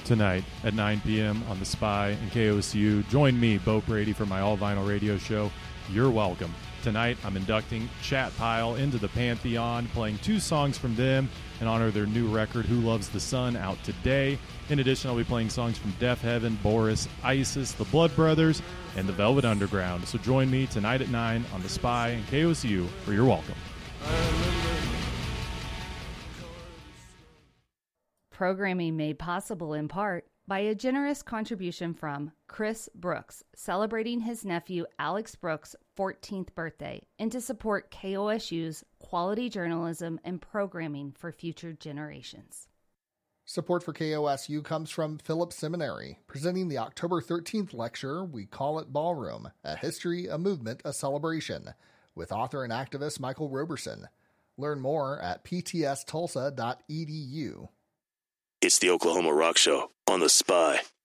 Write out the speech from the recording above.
tonight at 9 p.m. on The Spy and KOSU. Join me, Bo Brady, for my all-vinyl radio show, You're Welcome. Tonight, I'm inducting Chat Pile into the Pantheon, playing 2 songs from them in honor of their new record, Who Loves the Sun, out today. In addition, I'll be playing songs from Deaf Heaven, Boris, Isis, the Blood Brothers, and the Velvet Underground. So join me tonight at 9 on The Spy and KOSU for You're Welcome. Programming made possible in part by a generous contribution from Chris Brooks, celebrating his nephew Alex Brooks' 14th birthday, and to support KOSU's quality journalism and programming for future generations. Support for KOSU comes from Phillips Seminary, presenting the October 13th lecture, We Call It Ballroom, A History, a Movement, a Celebration, with author and activist Michael Roberson. Learn more at ptstulsa.edu. It's the Oklahoma Rock Show on The Spy.